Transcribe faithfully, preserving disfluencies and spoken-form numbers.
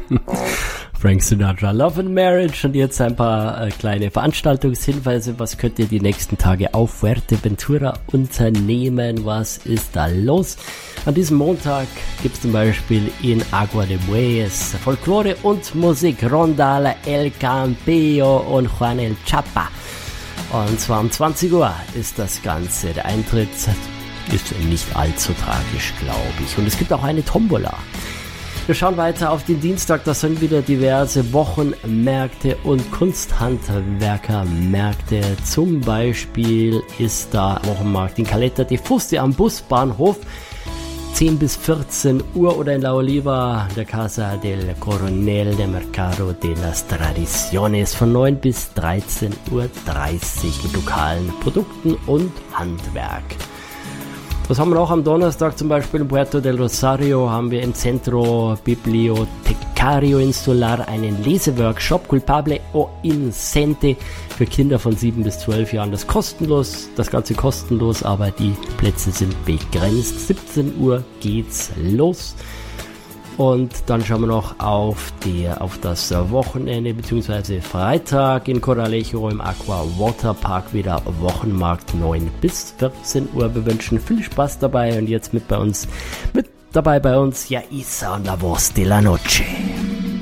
Frank Sinatra, Love and Marriage, und jetzt ein paar äh, kleine Veranstaltungshinweise. Was könnt ihr die nächsten Tage auf Fuerteventura unternehmen? Was ist da los? An diesem Montag gibt es zum Beispiel in Agua de Bueyes Folklore und Musik, Rondala, El Campillo und Juan El Chapa. Und zwar um zwanzig Uhr ist das Ganze. Der Eintritt ist nicht allzu tragisch, glaube ich. Und es gibt auch eine Tombola. Wir schauen weiter auf den Dienstag, da sind wieder diverse Wochenmärkte und Kunsthandwerkermärkte. Zum Beispiel ist da Wochenmarkt in Caleta de Fuste am Busbahnhof, zehn bis vierzehn Uhr, oder in La Oliva, der Casa del Coronel de Mercado de las Tradiciones von neun bis dreizehn Uhr dreißig mit lokalen Produkten und Handwerk. Was haben wir auch am Donnerstag? Zum Beispiel in Puerto del Rosario haben wir im Centro Bibliotecario Insular einen Leseworkshop, Culpable o Inocente, für Kinder von sieben bis zwölf Jahren. Das kostenlos, das Ganze kostenlos, aber die Plätze sind begrenzt. siebzehn Uhr geht's los. Und dann schauen wir noch auf, die, auf das Wochenende bzw. Freitag in Corralejo im Aqua Water Park wieder Wochenmarkt neun bis vierzehn Uhr. Wir wünschen viel Spaß dabei, und jetzt mit bei uns, mit dabei bei uns, ja, Isa und La Voz de la Noche.